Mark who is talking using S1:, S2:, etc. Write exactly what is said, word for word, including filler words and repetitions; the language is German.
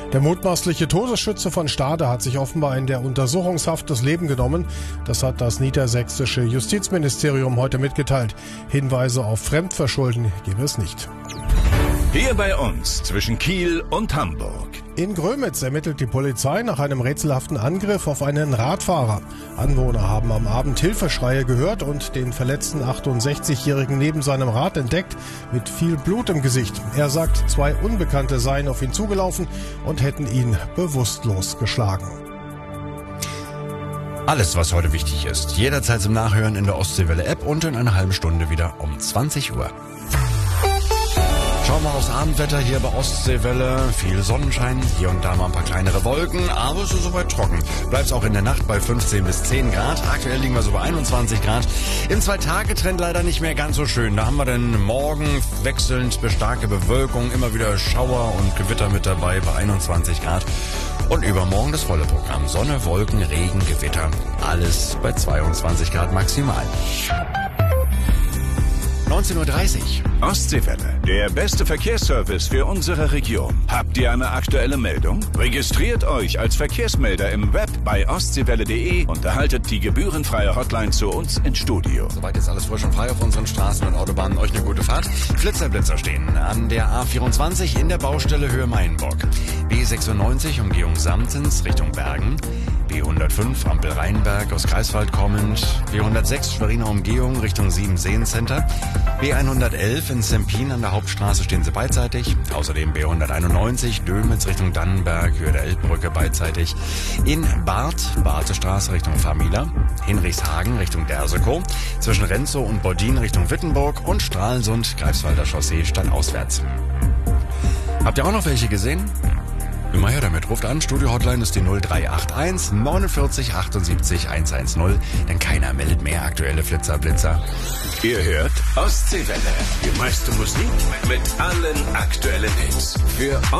S1: Der mutmaßliche Todesschütze von Stade hat sich offenbar in der Untersuchungshaft das Leben genommen. Das hat das niedersächsische Justizministerium heute mitgeteilt. Hinweise auf Fremdverschulden gebe es nicht.
S2: Hier bei uns zwischen Kiel und Hamburg.
S1: In Grömitz ermittelt die Polizei nach einem rätselhaften Angriff auf einen Radfahrer. Anwohner haben am Abend Hilfeschreie gehört und den verletzten achtundsechzigjährigen neben seinem Rad entdeckt, mit viel Blut im Gesicht. Er sagt, zwei Unbekannte seien auf ihn zugelaufen und hätten ihn bewusstlos geschlagen.
S3: Alles, was heute wichtig ist, jederzeit zum Nachhören in der Ostseewelle-App und in einer halben Stunde wieder um zwanzig Uhr. Schauen wir aufs Abendwetter hier bei Ostseewelle. Viel Sonnenschein, hier und da mal ein paar kleinere Wolken, aber es ist soweit trocken. Bleibt auch in der Nacht bei fünfzehn bis zehn Grad. Aktuell liegen wir so bei einundzwanzig Grad. Im Zwei-Tage-Trend leider nicht mehr ganz so schön. Da haben wir dann morgen wechselnd bis starke Bewölkung, immer wieder Schauer und Gewitter mit dabei bei einundzwanzig Grad. Und übermorgen das volle Programm. Sonne, Wolken, Regen, Gewitter. Alles bei zweiundzwanzig Grad maximal. neunzehn Uhr dreißig.
S2: Ostseewelle, der beste Verkehrsservice für unsere Region. Habt ihr eine aktuelle Meldung? Registriert euch als Verkehrsmelder im Web bei ostseewelle punkt de und erhaltet die gebührenfreie Hotline zu uns ins Studio.
S3: Soweit jetzt alles frisch und frei auf unseren Straßen und Autobahnen. Euch eine gute Fahrt. Flitzer-Blitzer stehen an der A vierundzwanzig in der Baustelle Höhe Mainburg. B sechsundneunzig Umgehung Samtens Richtung Bergen. B hundertfünf Ampel Rheinberg aus Greifswald kommend. B hundertsechs Schweriner Umgehung Richtung Siebenseen Center. B hundertelf in Sempin an der Hauptstraße stehen sie beidseitig. Außerdem B hunderteinundneunzig Dömitz Richtung Dannenberg, Höhe der Elbbrücke beidseitig. In Barth, Barthestraße Richtung Famila. Hinrichshagen Richtung Dersekow. Zwischen Renzow und Bodin Richtung Wittenburg. Und Stralsund, Greifswalder Chaussee stadtauswärts. Habt ihr auch noch welche gesehen? Immer her damit. Ruft an. Studio-Hotline ist die null drei acht eins neunundvierzig achtundsiebzig hundertzehn. Denn keiner meldet mehr aktuelle Flitzer-Blitzer.
S2: Ihr hört Ostseewelle. Die meiste Musik mit allen aktuellen Hits. Für